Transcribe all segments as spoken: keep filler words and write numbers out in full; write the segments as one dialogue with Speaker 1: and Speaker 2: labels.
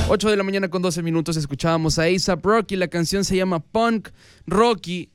Speaker 1: ocho de la mañana con doce minutos escuchábamos a A$AP Rocky. La canción se llama Punk Rocky.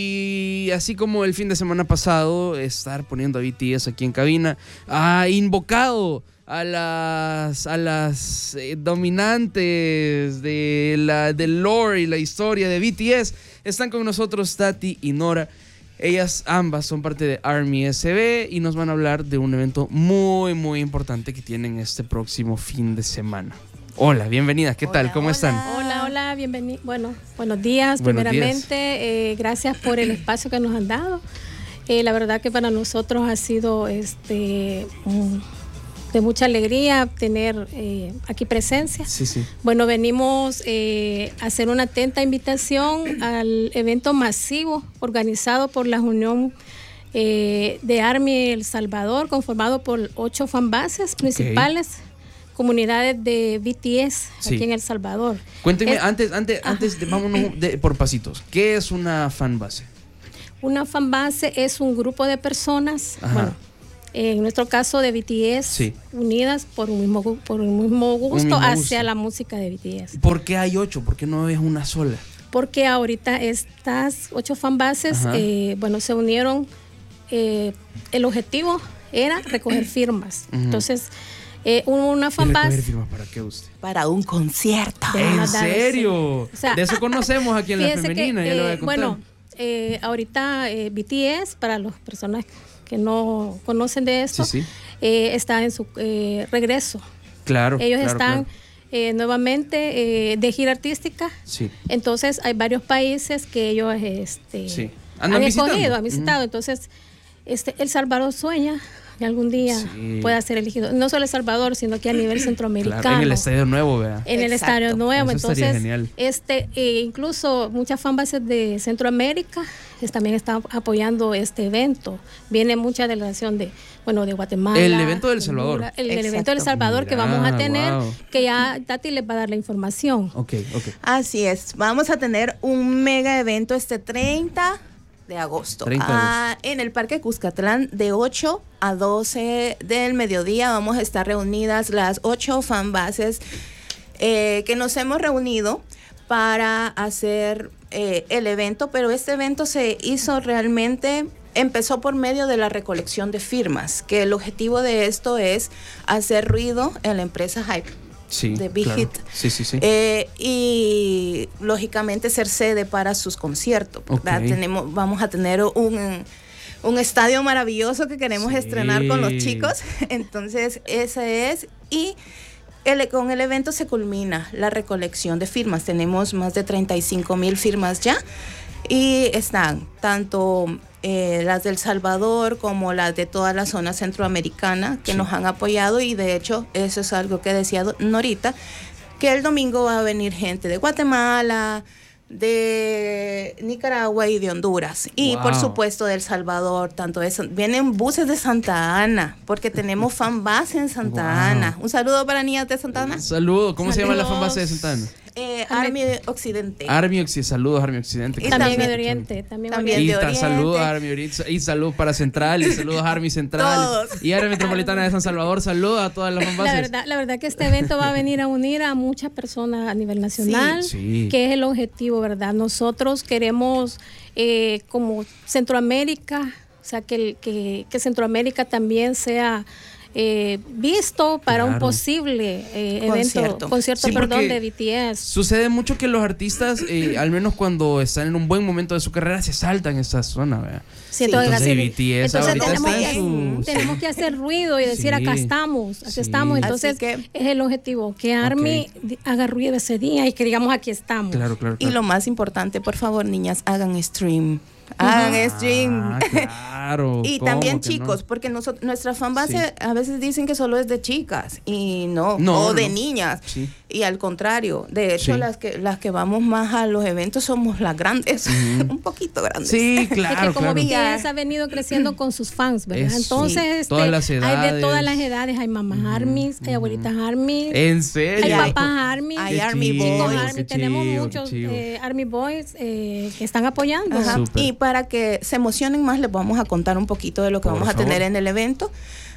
Speaker 1: Y así como el fin de semana pasado, estar poniendo a B T S aquí en cabina, ha invocado a las, a las eh, dominantes de la, del lore y la historia de B T S. Están con nosotros Tati y Nora. Ellas ambas son parte de ARMY S B y nos van a hablar de un evento muy, muy importante que tienen este próximo fin de semana. Hola, bienvenidas, ¿qué hola, tal? ¿Cómo
Speaker 2: hola.
Speaker 1: están?
Speaker 2: Hola, hola, bienvenidos. Bueno, buenos días,
Speaker 1: buenos
Speaker 2: primeramente.
Speaker 1: Días.
Speaker 2: Eh, gracias por el espacio que nos han dado. Eh, la verdad que para nosotros ha sido este um, de mucha alegría tener eh, aquí presencia.
Speaker 1: Sí, sí.
Speaker 2: Bueno, venimos eh, a hacer una atenta invitación al evento masivo organizado por la Unión eh, de ARMY El Salvador, conformado por ocho fanbases principales. Okay. Comunidades de B T S sí. aquí en El Salvador.
Speaker 1: Cuénteme, es, antes, antes, antes de, vámonos de, por pasitos. ¿Qué es una fanbase?
Speaker 2: Una fanbase es un grupo de personas, Ajá. bueno, en nuestro caso de B T S, sí. unidas por un mismo, por un mismo gusto un mismo hacia gusto. La música de B T S.
Speaker 1: ¿Por qué hay ocho? ¿Por qué no es una sola?
Speaker 2: Porque ahorita estas ocho fanbases, eh, bueno, se unieron. Eh, el objetivo era recoger firmas. Uh-huh. Entonces, Eh, una fanbase.
Speaker 1: ¿Para qué usted?
Speaker 3: Para un concierto.
Speaker 1: ¿En serio? O sea, de eso conocemos aquí en La Femenina.
Speaker 2: Que,
Speaker 1: ya
Speaker 2: eh,
Speaker 1: lo voy a contar.
Speaker 2: Bueno, eh, ahorita eh, B T S, para las personas que no conocen de esto, sí, sí. Eh, está en su eh, regreso.
Speaker 1: Claro.
Speaker 2: Ellos
Speaker 1: claro,
Speaker 2: están
Speaker 1: claro.
Speaker 2: Eh, nuevamente eh, de gira artística.
Speaker 1: Sí.
Speaker 2: Entonces, hay varios países que ellos este,
Speaker 1: sí.
Speaker 2: han escogido, han visitado. Uh-huh. Entonces, este, El Salvador sueña que algún día sí. pueda ser elegido, no solo El Salvador, sino que a nivel centroamericano.
Speaker 1: Claro, en el Estadio Nuevo, ¿verdad?
Speaker 2: En Exacto. el Estadio Nuevo.
Speaker 1: Eso
Speaker 2: entonces, este, eh, incluso muchas fanbases de Centroamérica es, también están apoyando este evento. Viene mucha delegación de, bueno, de Guatemala.
Speaker 1: El evento del Salvador.
Speaker 2: Honduras, el, el evento del Salvador. Mira, que vamos a tener, wow. que ya Tati les va a dar la información.
Speaker 1: Ok, ok.
Speaker 3: Así es, vamos a tener un mega evento este treinta de agosto,
Speaker 1: treinta de agosto.
Speaker 3: Ah, en el Parque Cuscatlán de ocho a doce del mediodía. Vamos a estar reunidas las ocho fanbases eh, que nos hemos reunido para hacer eh, el evento, pero este evento se hizo realmente, empezó por medio de la recolección de firmas, que el objetivo de esto es hacer ruido en la empresa Hype.
Speaker 1: Sí,
Speaker 3: de Big
Speaker 1: claro.
Speaker 3: Hit.
Speaker 1: Sí, sí, sí.
Speaker 3: Eh, y lógicamente ser sede para sus conciertos. Okay. Tenemos, vamos a tener un, un estadio maravilloso que queremos sí. estrenar con los chicos. Entonces, ese es. Y el, con el evento se culmina la recolección de firmas. Tenemos más de treinta y cinco mil firmas ya. Y están tanto eh, las del Salvador como las de toda la zona centroamericana que sí. nos han apoyado, y de hecho eso es algo que decía Norita, que el domingo va a venir gente de Guatemala, de Nicaragua y de Honduras, y wow. por supuesto de El Salvador. Tanto eso, vienen buses de Santa Ana, porque tenemos fanbase en Santa wow. Ana. Un saludo para niñas de Santa Ana.
Speaker 1: Un saludo. ¿Cómo Saludos. se llama la fanbase de Santa Ana?
Speaker 3: Eh, ARMY Occidente.
Speaker 1: ARMY Occidente, saludos ARMY Occidente.
Speaker 2: Y también de Oriente, también,
Speaker 3: también
Speaker 2: Oriente.
Speaker 3: de Oriente.
Speaker 1: Saludos a ARMY Oriente, y saludos para Central, y saludos a ARMY Central.
Speaker 3: Todos.
Speaker 1: Y Área Metropolitana de San Salvador, saludos a todas las fanbases.
Speaker 2: La verdad, la verdad que este evento va a venir a unir a muchas personas a nivel nacional,
Speaker 1: sí, sí.
Speaker 2: que es el objetivo, ¿verdad? Nosotros queremos, eh, como Centroamérica, o sea, que, que, que Centroamérica también sea Eh, visto para claro. un posible eh,
Speaker 3: concierto,
Speaker 2: evento, concierto
Speaker 1: sí,
Speaker 2: perdón, de B T S.
Speaker 1: Sucede mucho que los artistas, eh, al menos cuando están en un buen momento de su carrera, se saltan esa zona, ¿verdad?
Speaker 2: Sí, entonces,
Speaker 1: entonces B T S
Speaker 2: entonces tenemos,
Speaker 1: está
Speaker 2: que,
Speaker 1: su,
Speaker 2: tenemos que hacer ruido y decir, sí, acá estamos, aquí sí. estamos. Entonces
Speaker 3: que,
Speaker 2: es el objetivo, que ARMY okay. haga ruido ese día y que digamos, aquí estamos.
Speaker 1: Claro, claro, claro.
Speaker 3: Y lo más importante, por favor, niñas, hagan stream. Hagan ah, stream.
Speaker 1: Claro.
Speaker 3: Y también chicos, no? porque nosotros, nuestra fanbase sí. a veces dicen que solo es de chicas y no,
Speaker 1: no
Speaker 3: o de
Speaker 1: no.
Speaker 3: niñas.
Speaker 1: Sí.
Speaker 3: Y al contrario, de hecho,
Speaker 1: sí.
Speaker 3: las que las que vamos más a los eventos somos las grandes, uh-huh. un poquito grandes.
Speaker 1: Sí, claro.
Speaker 2: Es que como
Speaker 1: claro.
Speaker 2: B T S ha venido creciendo con sus fans, ¿verdad?
Speaker 1: Es,
Speaker 2: Entonces,
Speaker 1: sí.
Speaker 2: este,
Speaker 1: todas las edades.
Speaker 2: hay de todas las edades, hay mamás uh-huh. ARMYs, hay abuelitas ARMYs.
Speaker 1: ¿En serio?
Speaker 2: Hay papás ARMYs.
Speaker 3: Hay ARMY Boys.
Speaker 2: ARMY. Tenemos chivo, muchos eh, ARMY Boys eh, que están apoyando.
Speaker 3: Y para que se emocionen más, les vamos a contar un poquito de lo que Por vamos favor. a tener en el evento.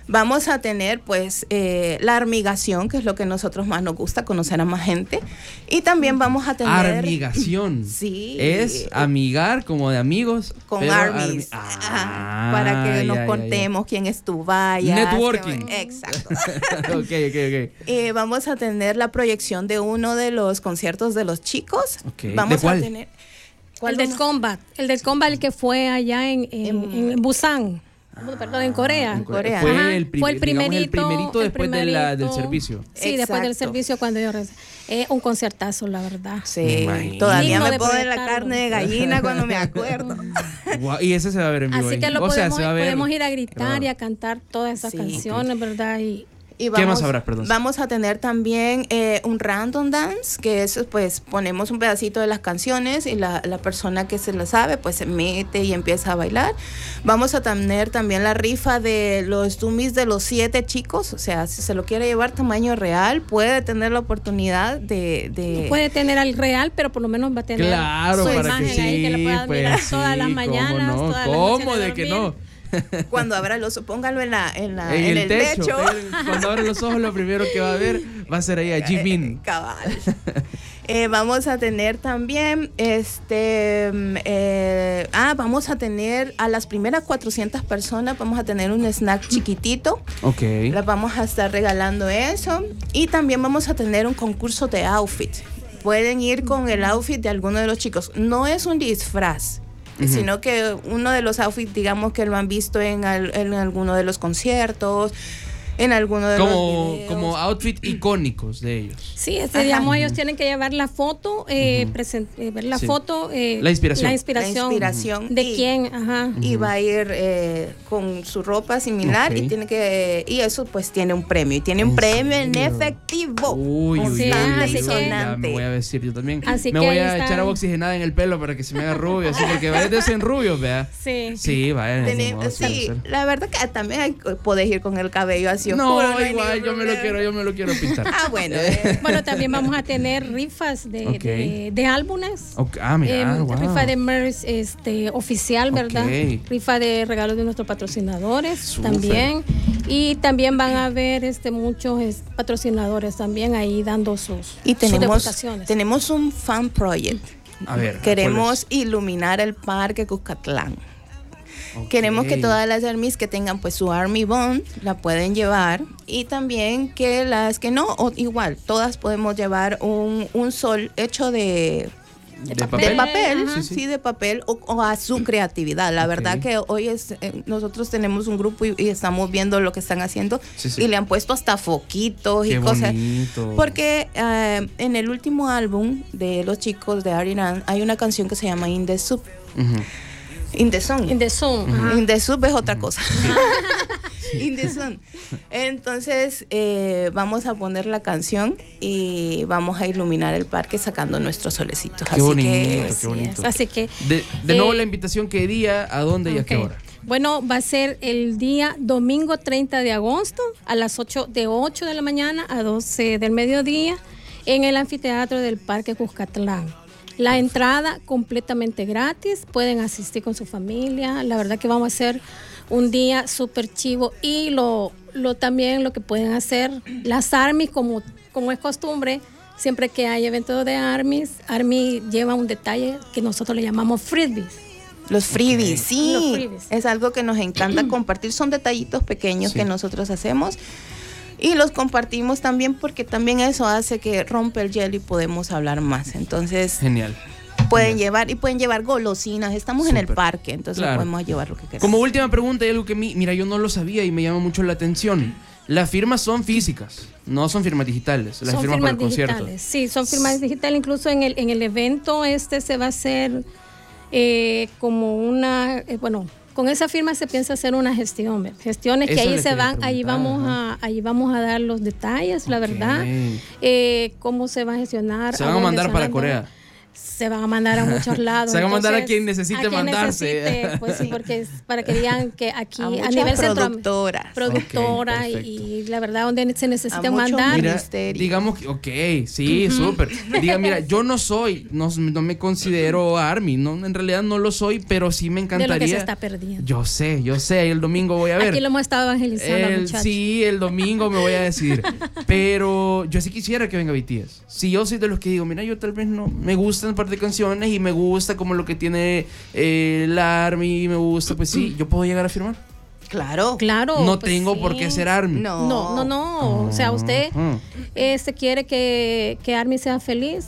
Speaker 3: Vamos a tener pues eh, la armigación, que es lo que a nosotros más nos gusta, conocer a más gente. Y también vamos a tener...
Speaker 1: Armigación.
Speaker 3: Sí.
Speaker 1: Es amigar como de amigos.
Speaker 3: Con armies. Armi ah, para que nos ya, contemos ya, ya. quién es tu vaya.
Speaker 1: Networking.
Speaker 3: Que, exacto.
Speaker 1: ok, ok, ok.
Speaker 3: Eh, vamos a tener la proyección de uno de los conciertos de los chicos.
Speaker 1: Okay.
Speaker 3: Vamos
Speaker 1: ¿De cuál?
Speaker 3: a tener...
Speaker 2: ¿Cuál el del Combat. El del Combat, el que fue allá en, en, en, en Busan. Perdón, en Corea.
Speaker 3: En Corea.
Speaker 1: Fue,
Speaker 3: Ajá.
Speaker 1: el, prim
Speaker 2: fue el primerito,
Speaker 1: el primerito después
Speaker 2: el primerito,
Speaker 1: de la, del servicio.
Speaker 2: Sí, Exacto. después del servicio cuando yo regresé. Es un concertazo, la verdad.
Speaker 3: Sí, todavía me pongo la carne de gallina cuando me acuerdo.
Speaker 1: Wow, y ese se va a ver en vivo.
Speaker 2: Así que lo
Speaker 1: o
Speaker 2: podemos,
Speaker 1: sea, se va a ver...
Speaker 2: podemos ir a gritar
Speaker 1: claro.
Speaker 2: y a cantar todas esas
Speaker 3: sí,
Speaker 2: canciones,
Speaker 3: sí.
Speaker 2: ¿verdad? Y
Speaker 3: Y vamos,
Speaker 1: ¿qué más habrá? Perdón.
Speaker 3: Vamos a tener también eh, un random dance, que es pues ponemos un pedacito de las canciones y la, la persona que se la sabe pues se mete y empieza a bailar. Vamos a tener también la rifa de los dummies de los siete chicos, o sea, si se lo quiere llevar tamaño real, puede tener la oportunidad de... de...
Speaker 2: Puede tener al real, pero por lo menos va a tener
Speaker 1: claro,
Speaker 2: su
Speaker 1: para
Speaker 2: imagen
Speaker 1: que sí,
Speaker 2: ahí que le pueda
Speaker 1: pues
Speaker 2: mirar
Speaker 1: sí,
Speaker 2: todas las mañanas,
Speaker 1: ¿cómo no?
Speaker 2: todas
Speaker 1: ¿Cómo
Speaker 2: las noches
Speaker 1: de que
Speaker 2: dormir.
Speaker 1: no?
Speaker 3: Cuando abra los ojos, póngalo en, la, en, la,
Speaker 1: en,
Speaker 3: en
Speaker 1: el,
Speaker 3: el
Speaker 1: techo.
Speaker 3: techo.
Speaker 1: Cuando abra los ojos, lo primero que va a ver va a ser ahí a Jimin.
Speaker 3: Cabal. Eh, vamos a tener también, este, eh, ah, vamos a tener a las primeras cuatrocientas personas, vamos a tener un snack chiquitito.
Speaker 1: Ok.
Speaker 3: Les vamos a estar regalando eso. Y también vamos a tener un concurso de outfit. Pueden ir con el outfit de alguno de los chicos. No es un disfraz. Uh-huh. Sino que uno de los outfits, digamos que lo han visto en, al, en alguno de los conciertos, en alguno de
Speaker 1: como,
Speaker 3: los videos.
Speaker 1: Como outfit icónicos de ellos.
Speaker 2: Sí, este, digamos, ellos tienen que llevar la foto, eh, uh-huh. present, eh, ver la sí. foto, eh,
Speaker 1: la inspiración.
Speaker 2: La inspiración,
Speaker 3: la inspiración
Speaker 2: de
Speaker 3: y,
Speaker 2: quién, ajá.
Speaker 3: Y uh-huh. va a ir eh, con su ropa similar okay. y tiene que y eso pues tiene un premio y tiene un premio en efectivo.
Speaker 1: Uy, uy,
Speaker 2: sí,
Speaker 1: uy,
Speaker 2: así
Speaker 1: uy,
Speaker 2: que,
Speaker 1: ya me voy a vestir yo también.
Speaker 2: Así
Speaker 1: me
Speaker 2: que
Speaker 1: voy a
Speaker 2: está.
Speaker 1: echar agua oxigenada en el pelo para que se me haga rubio, así porque varios de en rubios, vea.
Speaker 2: Sí.
Speaker 1: Sí, vaya.
Speaker 3: Tenemos, sí, la verdad que también hay, podés ir con el cabello así
Speaker 1: no,
Speaker 3: oscuro. No,
Speaker 1: igual yo me lo quiero, yo me lo quiero pintar.
Speaker 3: Ah, bueno. Eh.
Speaker 2: Bueno, también vamos a tener rifas de,
Speaker 1: okay.
Speaker 2: de, de álbumes.
Speaker 1: Okay. Ah, mira,
Speaker 2: eh,
Speaker 1: wow.
Speaker 2: Rifa de merch este, oficial, ¿verdad?
Speaker 1: Okay.
Speaker 2: Rifa de regalos de nuestros patrocinadores
Speaker 1: Super.
Speaker 2: También. Y también van a haber este, muchos es, patrocinadores también ahí dando sus,
Speaker 3: y tenemos,
Speaker 2: sus demostraciones.
Speaker 3: Tenemos un fan project.
Speaker 1: A ver,
Speaker 3: queremos iluminar el parque Cuscatlán. Okay. Queremos que todas las armies que tengan pues su Army Bond la pueden llevar y también que las que no, o igual, todas podemos llevar un, un sol hecho de,
Speaker 1: de,
Speaker 3: de
Speaker 1: papel,
Speaker 3: de papel
Speaker 1: sí, sí.
Speaker 3: sí, de papel o, o a su creatividad. La okay. verdad que hoy es eh, nosotros tenemos un grupo y, y estamos viendo lo que están haciendo sí, sí. y le han puesto hasta foquitos. Qué y cosas.
Speaker 1: Bonito.
Speaker 3: Porque uh, en el último álbum de los chicos de Ariran hay una canción que se llama In the Soup. Uh-huh. In the Sun.
Speaker 2: In the Sun. Uh-huh.
Speaker 3: In the Sun es otra cosa. In the Sun. Entonces, eh, vamos a poner la canción y vamos a iluminar el parque sacando nuestros solecitos.
Speaker 1: Qué
Speaker 3: así
Speaker 1: bonito,
Speaker 3: que,
Speaker 1: qué bonito.
Speaker 2: Así que.
Speaker 1: De, de nuevo,
Speaker 2: eh,
Speaker 1: la invitación, ¿qué día, a dónde okay. y a qué hora?
Speaker 2: Bueno, va a ser el día domingo treinta de agosto a las ocho, de ocho de la mañana a doce del mediodía en el anfiteatro del Parque Cuscatlán. La entrada completamente gratis, pueden asistir con su familia. La verdad que vamos a hacer un día súper chivo y lo, lo también lo que pueden hacer las armies, como, como es costumbre, siempre que hay eventos de armies, Army lleva un detalle que nosotros le llamamos freebies.
Speaker 3: Los freebies, okay. sí,
Speaker 2: Los freebies.
Speaker 3: Es algo que nos encanta compartir, son detallitos pequeños sí. que nosotros hacemos. Y los compartimos también porque también eso hace que rompe el hielo y podemos hablar más. Entonces,
Speaker 1: genial.
Speaker 3: Pueden
Speaker 1: genial.
Speaker 3: llevar y pueden llevar golosinas. Estamos Super. En el parque, entonces claro. podemos llevar lo que queramos.
Speaker 1: Como última pregunta, hay algo que mi, mira, yo no lo sabía y me llama mucho la atención. Las firmas son físicas, no son firmas digitales. Las
Speaker 2: son
Speaker 1: firmas,
Speaker 2: firmas
Speaker 1: para el
Speaker 2: digitales.
Speaker 1: concierto.
Speaker 2: Sí, son firmas digitales. Incluso en el en el evento este se va a hacer eh, como una, eh, bueno. Con esa firma se piensa hacer una gestión, gestiones
Speaker 1: Eso
Speaker 2: que ahí se van, ahí vamos
Speaker 1: ajá.
Speaker 2: a, ahí vamos a dar los detalles, la
Speaker 1: okay.
Speaker 2: verdad, eh, cómo se va a gestionar.
Speaker 1: Se van a mandar para
Speaker 2: van,
Speaker 1: Corea.
Speaker 2: se van a mandar a muchos lados.
Speaker 1: Se van a mandar
Speaker 2: Entonces,
Speaker 1: a quien necesite
Speaker 2: a quien
Speaker 1: mandarse.
Speaker 2: necesite, pues sí, porque es para que digan que aquí
Speaker 3: a,
Speaker 2: a, nivel
Speaker 3: productoras.
Speaker 2: productora
Speaker 1: Okay,
Speaker 2: y, y la verdad donde se necesita
Speaker 3: A muchos
Speaker 2: mandar.
Speaker 1: Mira, digamos que, ok, sí, uh-huh. súper. Diga, mira, yo no soy, no, no me considero ARMY, no, en realidad no lo soy, pero sí me encantaría.
Speaker 2: De lo que se está perdiendo.
Speaker 1: Yo sé, yo sé, el domingo voy a ver.
Speaker 2: Aquí lo hemos estado evangelizando,
Speaker 1: el,
Speaker 2: muchachos.
Speaker 1: Sí, el domingo me voy a decir. Pero yo sí quisiera que venga B T S. Si yo soy de los que digo, mira, yo tal vez no, me gustan un par de canciones y me gusta como lo que tiene eh, la ARMY, me gusta, pues sí, yo puedo llegar a firmar.
Speaker 3: Claro.
Speaker 2: Claro.
Speaker 1: No
Speaker 2: pues
Speaker 1: tengo
Speaker 2: sí.
Speaker 1: por qué ser ARMY.
Speaker 2: No, no, no. no. Oh, o sea, usted uh-huh. este, quiere que, que ARMY sea feliz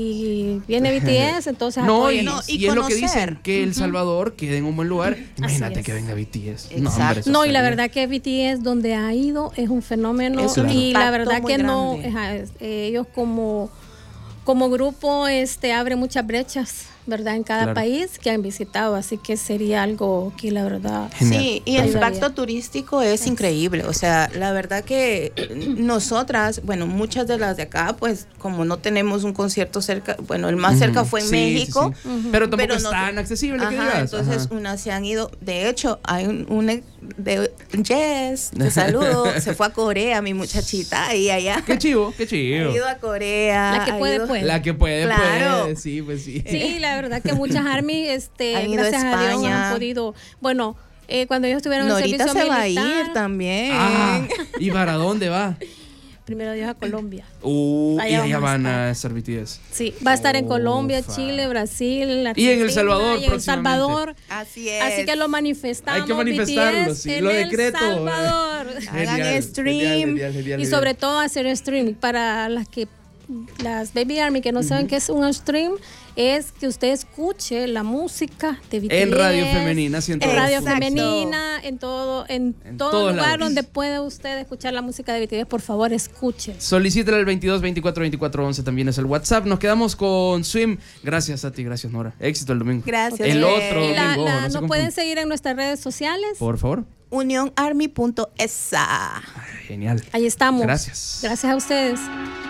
Speaker 2: y viene B T S, entonces
Speaker 1: no, y,
Speaker 3: no, y,
Speaker 1: y es lo que dicen, que El Salvador uh-huh. quede en un buen lugar. Imagínate que venga B T S.
Speaker 2: No, hombre, no y la verdad que B T S donde ha ido es un fenómeno es un y la verdad que no, es, ellos como, como grupo este, abre muchas brechas, ¿verdad? En cada claro. país que han visitado, así que sería algo que la verdad...
Speaker 3: Genial. Sí, y el impacto turístico es sí. increíble, o sea, la verdad que nosotras, bueno, muchas de las de acá, pues como no tenemos un concierto cerca, bueno, el más uh-huh. cerca fue en sí,
Speaker 1: sí,
Speaker 3: México,
Speaker 1: sí. Uh-huh. pero tampoco pero es no, tan accesible
Speaker 3: ajá,
Speaker 1: que digas.
Speaker 3: Entonces ajá. unas se han ido, de hecho, hay un, un de Jess, te saludo, se fue a Corea, mi muchachita, ahí allá.
Speaker 1: Qué chivo, qué chivo.
Speaker 3: Ha ido a Corea.
Speaker 2: La que puede,
Speaker 3: ido,
Speaker 2: puede.
Speaker 1: La que puede,
Speaker 3: claro.
Speaker 1: puede, sí, pues sí.
Speaker 2: Sí, la verdad que muchas ARMY, este, gracias a, a Dios, han podido, bueno, eh, cuando ellos estuvieron en el servicio
Speaker 3: se
Speaker 2: militar.
Speaker 3: va a ir también.
Speaker 1: Ah, ¿y para dónde va?
Speaker 2: Primero Dios a Colombia.
Speaker 1: Uh, allá y allá van a estar B T S.
Speaker 2: Sí, va a estar en Colombia, Ufa. Chile, Brasil, Argentina.
Speaker 1: Y en El Salvador,
Speaker 2: y en El Salvador.
Speaker 3: Así es.
Speaker 2: Así que lo manifestamos.
Speaker 1: Hay que manifestarlo,
Speaker 2: B T S
Speaker 1: sí,
Speaker 2: en
Speaker 1: lo
Speaker 2: El
Speaker 1: decreto.
Speaker 2: Salvador.
Speaker 3: Hagan stream.
Speaker 1: Genial, genial, genial,
Speaker 2: y sobre todo hacer stream para las que las Baby Army que no uh-huh. saben qué es un stream, es que usted escuche la música de B T S
Speaker 1: en Radio Femenina,
Speaker 2: en Radio Femenina, en todo, en, en todo lugar lados. Donde puede usted escuchar la música de B T S, por favor, escuche.
Speaker 1: Solicítela al veintidós veinticuatro veinticuatro once, también es el WhatsApp. Nos quedamos con Swim. Gracias a ti, gracias Nora. Éxito el domingo.
Speaker 3: Gracias.
Speaker 1: El otro
Speaker 2: y la,
Speaker 1: domingo.
Speaker 2: La,
Speaker 1: no
Speaker 2: nos pueden punto. seguir en nuestras redes sociales.
Speaker 1: Por favor.
Speaker 3: unión army punto e s a.
Speaker 1: Genial.
Speaker 2: Ahí estamos.
Speaker 1: Gracias.
Speaker 2: Gracias a ustedes.